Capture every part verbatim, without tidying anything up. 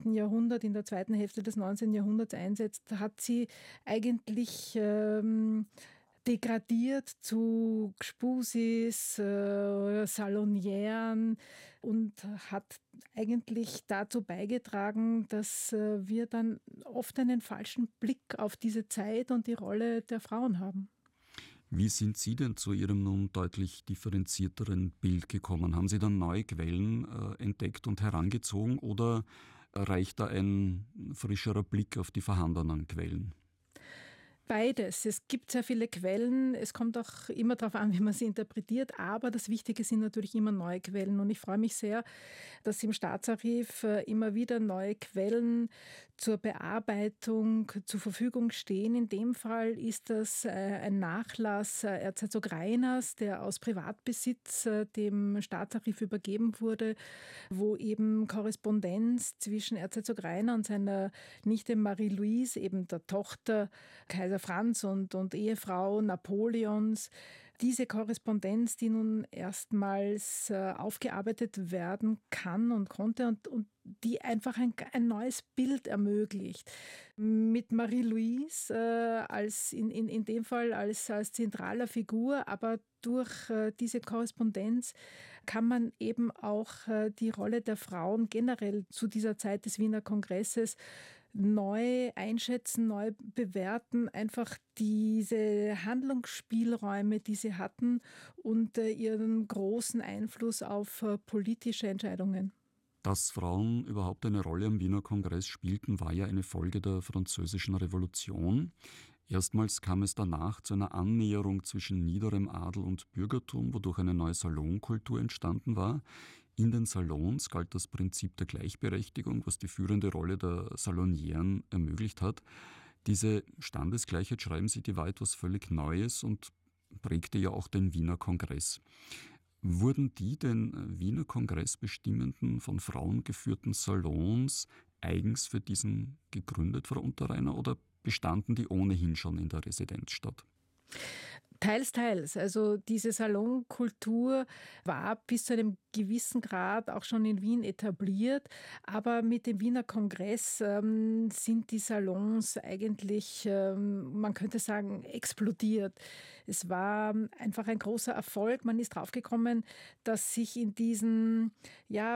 neunzehnten Jahrhundert, in der zweiten Hälfte des neunzehnten Jahrhunderts einsetzt, hat sie eigentlich ähm, degradiert zu Gspusis, äh, Salonieren und hat eigentlich dazu beigetragen, dass äh, wir dann oft einen falschen Blick auf diese Zeit und die Rolle der Frauen haben. Wie sind Sie denn zu Ihrem nun deutlich differenzierteren Bild gekommen? Haben Sie dann neue Quellen äh, entdeckt und herangezogen oder reicht da ein frischerer Blick auf die vorhandenen Quellen? Beides. Es gibt sehr viele Quellen. Es kommt auch immer darauf an, wie man sie interpretiert. Aber das Wichtige sind natürlich immer neue Quellen. Und ich freue mich sehr, dass im Staatsarchiv immer wieder neue Quellen zur Bearbeitung zur Verfügung stehen. In dem Fall ist das ein Nachlass Erzherzog Rainers, der aus Privatbesitz dem Staatsarchiv übergeben wurde, wo eben Korrespondenz zwischen Erzherzog Rainer und seiner Nichte Marie-Louise, eben der Tochter Kaiser Franz und, und Ehefrau Napoleons, diese Korrespondenz, die nun erstmals äh, aufgearbeitet werden kann und konnte und, und die einfach ein, ein neues Bild ermöglicht. Mit Marie-Louise äh, als in, in, in dem Fall als, als zentraler Figur, aber durch äh, diese Korrespondenz kann man eben auch äh, die Rolle der Frauen generell zu dieser Zeit des Wiener Kongresses neu einschätzen, neu bewerten, einfach diese Handlungsspielräume, die sie hatten und äh, ihren großen Einfluss auf äh, politische Entscheidungen. Dass Frauen überhaupt eine Rolle am Wiener Kongress spielten, war ja eine Folge der Französischen Revolution. Erstmals kam es danach zu einer Annäherung zwischen niederem Adel und Bürgertum, wodurch eine neue Salonkultur entstanden war. In den Salons galt das Prinzip der Gleichberechtigung, was die führende Rolle der Salonieren ermöglicht hat. Diese Standesgleichheit, schreiben Sie, die war etwas völlig Neues und prägte ja auch den Wiener Kongress. Wurden die den Wiener Kongress bestimmenden, von Frauen geführten Salons eigens für diesen gegründet, Frau Unterreiner, oder bestanden die ohnehin schon in der Residenzstadt? Teils, teils. Also diese Salonkultur war bis zu einem gewissen Grad auch schon in Wien etabliert, aber mit dem Wiener Kongress ähm, sind die Salons eigentlich, ähm, man könnte sagen, explodiert. Es war einfach ein großer Erfolg. Man ist draufgekommen, dass sich in diesen ja,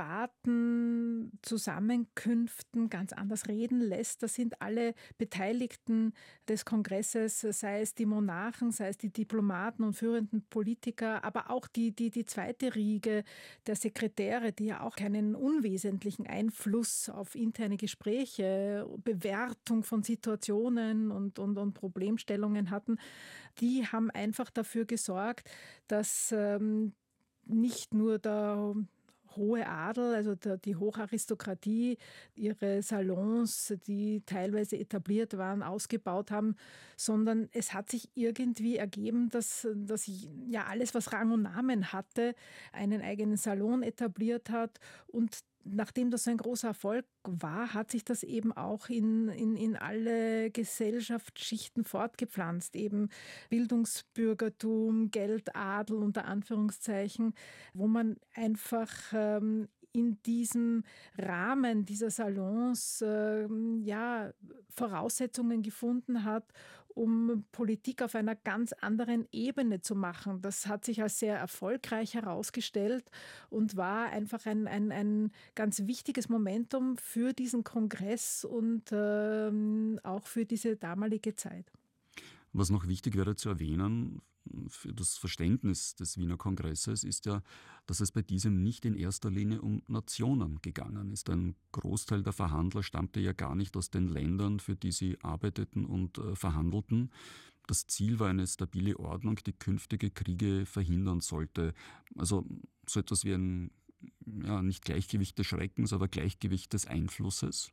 privaten Zusammenkünften ganz anders reden lässt. Da sind alle Beteiligten des Kongresses, sei es die Monarchen, sei es die Diplomaten und führenden Politiker, aber auch die, die, die zweite Riege der Sekretäre, die ja auch keinen unwesentlichen Einfluss auf interne Gespräche, Bewertung von Situationen und, und, und Problemstellungen hatten, die haben einfach dafür gesorgt, dass ähm, nicht nur der hohe Adel, also der, die Hocharistokratie, ihre Salons, die teilweise etabliert waren, ausgebaut haben, sondern es hat sich irgendwie ergeben, dass, dass ja alles, was Rang und Namen hatte, einen eigenen Salon etabliert hat. Und nachdem das so ein großer Erfolg war, hat sich das eben auch in, in, in alle Gesellschaftsschichten fortgepflanzt. Eben Bildungsbürgertum, Geldadel unter Anführungszeichen, wo man einfach ähm, in diesem Rahmen dieser Salons äh, ja, Voraussetzungen gefunden hat, um Politik auf einer ganz anderen Ebene zu machen. Das hat sich als sehr erfolgreich herausgestellt und war einfach ein, ein, ein ganz wichtiges Momentum für diesen Kongress und äh, auch für diese damalige Zeit. Was noch wichtig wäre zu erwähnen für das Verständnis des Wiener Kongresses ist ja, dass es bei diesem nicht in erster Linie um Nationen gegangen ist. Ein Großteil der Verhandler stammte ja gar nicht aus den Ländern, für die sie arbeiteten und äh, verhandelten. Das Ziel war eine stabile Ordnung, die künftige Kriege verhindern sollte. Also so etwas wie ein, ja, nicht Gleichgewicht des Schreckens, aber Gleichgewicht des Einflusses.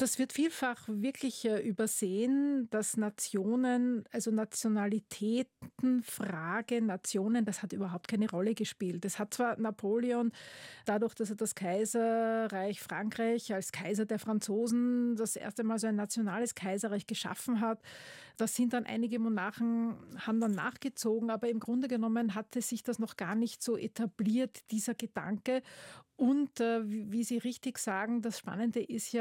Das wird vielfach wirklich äh, übersehen, dass Nationen, also Nationalitätenfrage, Nationen, das hat überhaupt keine Rolle gespielt. Das hat zwar Napoleon, dadurch, dass er das Kaiserreich Frankreich als Kaiser der Franzosen das erste Mal so ein nationales Kaiserreich geschaffen hat, da sind dann einige Monarchen, haben dann nachgezogen, aber im Grunde genommen hatte sich das noch gar nicht so etabliert, dieser Gedanke. Und äh, wie wie Sie richtig sagen, das Spannende ist ja,